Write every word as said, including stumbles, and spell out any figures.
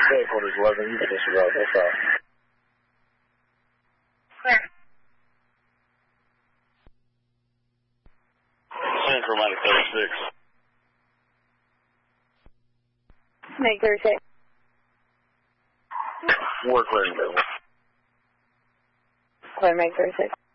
Headquarters eleven, you can disregard, that's all. Where? Central Mike thirty-six. Mike thirty-six. Work ready, baby. Clear Mike thirty-six.